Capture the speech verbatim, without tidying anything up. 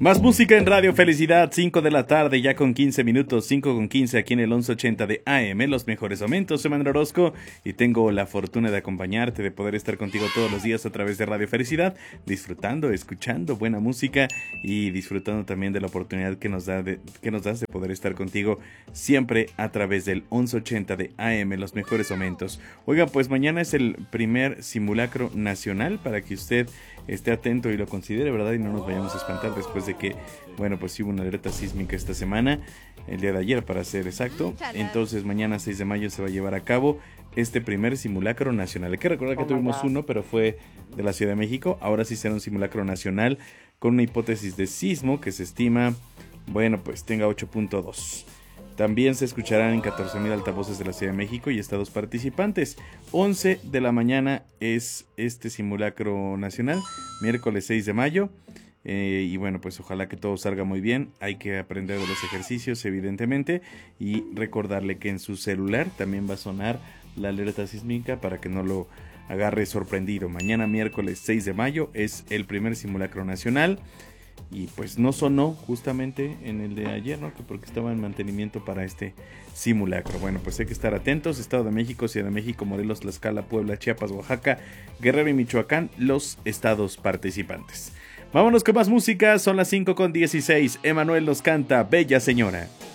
Más música en Radio Felicidad, cinco de la tarde, ya con quince minutos, cinco con quince aquí en el once ochenta de A M, los mejores momentos. Soy Manuel Orozco y tengo la fortuna de acompañarte, de poder estar contigo todos los días a través de Radio Felicidad, disfrutando, escuchando buena música y disfrutando también de la oportunidad que nos da de, que nos das de poder estar contigo siempre a través del once ochenta de A M, los mejores momentos. Oiga, pues mañana es el primer simulacro nacional para que usted esté atento y lo considere, ¿verdad? Y no nos vayamos a espantar después de que, bueno, pues hubo una alerta sísmica esta semana, el día de ayer para ser exacto. Entonces mañana seis de mayo se va a llevar a cabo este primer simulacro nacional. Hay que recordar que oh tuvimos uno, pero fue de la Ciudad de México. Ahora sí será un simulacro nacional con una hipótesis de sismo que se estima, bueno, pues tenga ocho punto dos. También se escucharán en catorce mil altavoces de la Ciudad de México y estados participantes. once de la mañana es este simulacro nacional, miércoles seis de mayo. Eh, y bueno, pues ojalá que todo salga muy bien. Hay que aprender de los ejercicios, evidentemente. Y recordarle que en su celular también va a sonar la alerta sísmica para que no lo agarre sorprendido. Mañana, miércoles seis de mayo, es el primer simulacro nacional. Y pues no sonó justamente en el de ayer, ¿no? Porque estaba en mantenimiento para este simulacro. Bueno, pues hay que estar atentos. Estado de México, Ciudad de México, Morelos, Tlaxcala, Puebla, Chiapas, Oaxaca, Guerrero y Michoacán, los estados participantes. Vámonos con más música, son las cinco con dieciséis. Emanuel nos canta Bella Señora.